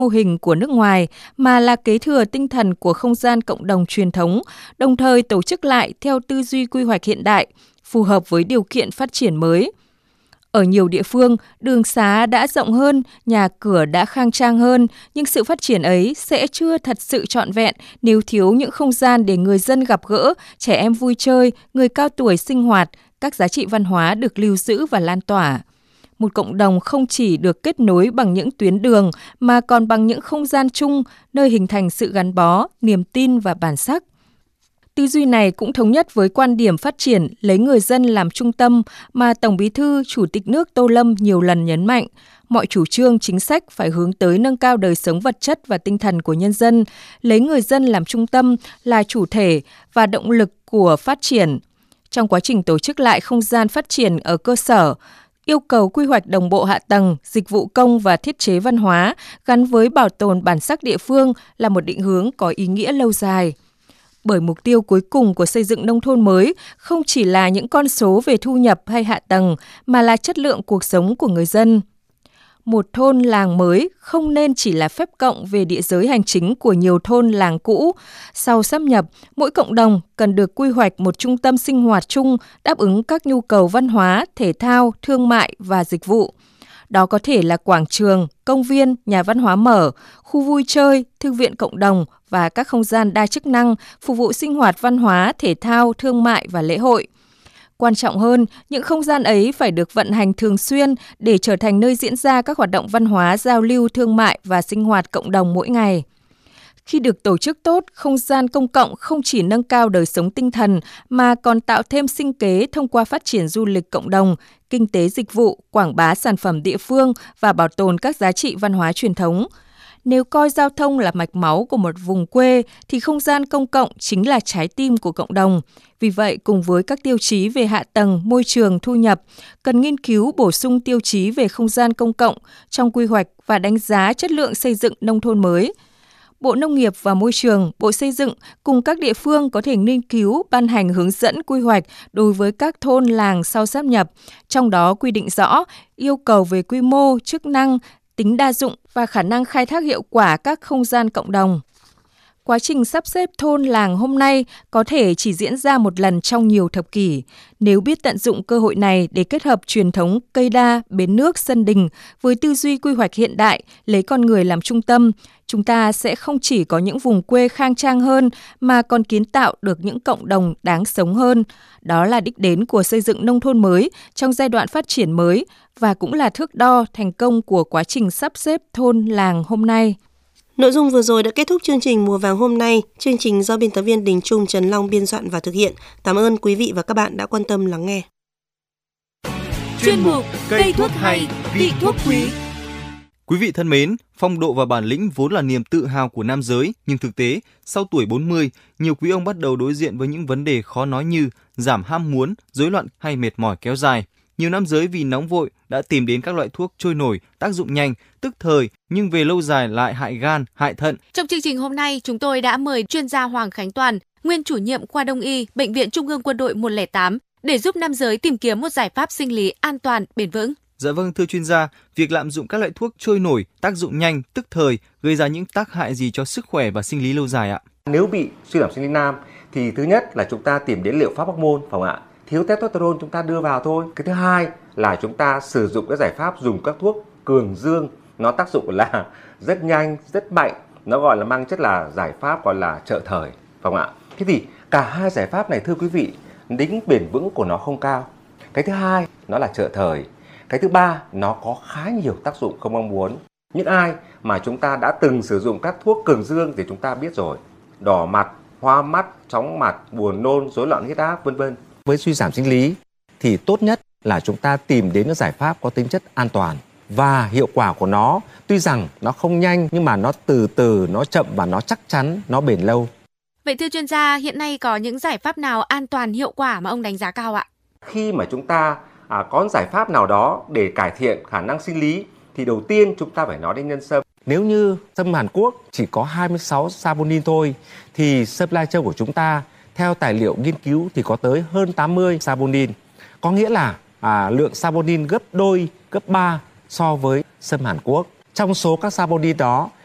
mô hình của nước ngoài mà là kế thừa tinh thần của không gian cộng đồng truyền thống, đồng thời tổ chức lại theo tư duy quy hoạch hiện đại, phù hợp với điều kiện phát triển mới. Ở nhiều địa phương, đường xá đã rộng hơn, nhà cửa đã khang trang hơn, nhưng sự phát triển ấy sẽ chưa thật sự trọn vẹn nếu thiếu những không gian để người dân gặp gỡ, trẻ em vui chơi, người cao tuổi sinh hoạt, các giá trị văn hóa được lưu giữ và lan tỏa. Một cộng đồng không chỉ được kết nối bằng những tuyến đường mà còn bằng những không gian chung, nơi hình thành sự gắn bó, niềm tin và bản sắc. Tư duy này cũng thống nhất với quan điểm phát triển lấy người dân làm trung tâm mà Tổng Bí thư, Chủ tịch nước Tô Lâm nhiều lần nhấn mạnh. Mọi chủ trương, chính sách phải hướng tới nâng cao đời sống vật chất và tinh thần của nhân dân, lấy người dân làm trung tâm, là chủ thể và động lực của phát triển. Trong quá trình tổ chức lại không gian phát triển ở cơ sở, yêu cầu quy hoạch đồng bộ hạ tầng, dịch vụ công và thiết chế văn hóa gắn với bảo tồn bản sắc địa phương là một định hướng có ý nghĩa lâu dài. Bởi mục tiêu cuối cùng của xây dựng nông thôn mới không chỉ là những con số về thu nhập hay hạ tầng, mà là chất lượng cuộc sống của người dân. Một thôn làng mới không nên chỉ là phép cộng về địa giới hành chính của nhiều thôn làng cũ. Sau sáp nhập, mỗi cộng đồng cần được quy hoạch một trung tâm sinh hoạt chung đáp ứng các nhu cầu văn hóa, thể thao, thương mại và dịch vụ. Đó có thể là quảng trường, công viên, nhà văn hóa mở, khu vui chơi, thư viện cộng đồng và các không gian đa chức năng phục vụ sinh hoạt văn hóa, thể thao, thương mại và lễ hội. Quan trọng hơn, những không gian ấy phải được vận hành thường xuyên để trở thành nơi diễn ra các hoạt động văn hóa, giao lưu, thương mại và sinh hoạt cộng đồng mỗi ngày. Khi được tổ chức tốt, không gian công cộng không chỉ nâng cao đời sống tinh thần mà còn tạo thêm sinh kế thông qua phát triển du lịch cộng đồng, kinh tế dịch vụ, quảng bá sản phẩm địa phương và bảo tồn các giá trị văn hóa truyền thống. Nếu coi giao thông là mạch máu của một vùng quê thì không gian công cộng chính là trái tim của cộng đồng. Vì vậy, cùng với các tiêu chí về hạ tầng, môi trường, thu nhập, cần nghiên cứu bổ sung tiêu chí về không gian công cộng trong quy hoạch và đánh giá chất lượng xây dựng nông thôn mới. Bộ Nông nghiệp và Môi trường, Bộ Xây dựng cùng các địa phương có thể nghiên cứu ban hành hướng dẫn quy hoạch đối với các thôn làng sau sáp nhập, trong đó quy định rõ yêu cầu về quy mô, chức năng, tính đa dụng và khả năng khai thác hiệu quả các không gian cộng đồng. Quá trình sắp xếp thôn làng hôm nay có thể chỉ diễn ra một lần trong nhiều thập kỷ. Nếu biết tận dụng cơ hội này để kết hợp truyền thống cây đa, bến nước, sân đình với tư duy quy hoạch hiện đại, lấy con người làm trung tâm, chúng ta sẽ không chỉ có những vùng quê khang trang hơn mà còn kiến tạo được những cộng đồng đáng sống hơn. Đó là đích đến của xây dựng nông thôn mới trong giai đoạn phát triển mới và cũng là thước đo thành công của quá trình sắp xếp thôn làng hôm nay. Nội dung vừa rồi đã kết thúc chương trình Mùa vàng hôm nay. Chương trình do biên tập viên Đình Trung, Trần Long biên soạn và thực hiện. Cảm ơn quý vị và các bạn đã quan tâm lắng nghe. Chuyên mục Cây thuốc hay, vị thuốc quý. Quý vị thân mến, phong độ và bản lĩnh vốn là niềm tự hào của nam giới, nhưng thực tế, sau tuổi 40, nhiều quý ông bắt đầu đối diện với những vấn đề khó nói như giảm ham muốn, rối loạn hay mệt mỏi kéo dài. Nhiều nam giới vì nóng vội đã tìm đến các loại thuốc trôi nổi, tác dụng nhanh, tức thời nhưng về lâu dài lại hại gan, hại thận. Trong chương trình hôm nay, chúng tôi đã mời chuyên gia Hoàng Khánh Toàn, nguyên chủ nhiệm khoa Đông y, Bệnh viện Trung ương Quân đội 108 để giúp nam giới tìm kiếm một giải pháp sinh lý an toàn, bền vững. Dạ vâng, thưa chuyên gia, việc lạm dụng các loại thuốc trôi nổi, tác dụng nhanh, tức thời gây ra những tác hại gì cho sức khỏe và sinh lý lâu dài ạ? Nếu bị suy giảm sinh lý nam thì thứ nhất là chúng ta tìm đến liệu pháp hormone, phải không ạ? Thiếu testosterone chúng ta đưa vào thôi. Cái thứ hai là chúng ta sử dụng các giải pháp dùng các thuốc cường dương, nó tác dụng là rất nhanh, rất mạnh, nó gọi là mang chất là giải pháp gọi là trợ thời, phải không ạ? Thế thì cả hai giải pháp này thưa quý vị, tính bền vững của nó không cao. Cái thứ hai nó là trợ thời. Cái thứ ba nó có khá nhiều tác dụng không mong muốn. Những ai mà chúng ta đã từng sử dụng các thuốc cường dương thì chúng ta biết rồi, đỏ mặt, hoa mắt, chóng mặt, buồn nôn, rối loạn huyết áp, vân vân. Với suy giảm sinh lý thì tốt nhất là chúng ta tìm đến những giải pháp có tính chất an toàn và hiệu quả của nó tuy rằng nó không nhanh nhưng mà nó từ từ, nó chậm và nó chắc chắn, nó bền lâu. Vậy thưa chuyên gia, hiện nay có những giải pháp nào an toàn hiệu quả mà ông đánh giá cao ạ? Khi mà chúng ta có giải pháp nào đó để cải thiện khả năng sinh lý thì đầu tiên chúng ta phải nói đến nhân sâm. Nếu như sâm Hàn Quốc chỉ có 26 saponin thôi thì sâm Lai Châu của chúng ta theo tài liệu nghiên cứu thì có tới hơn 80 saponin. Có nghĩa là lượng saponin gấp đôi, gấp 3 so với sâm Hàn Quốc. Trong số các saponin đó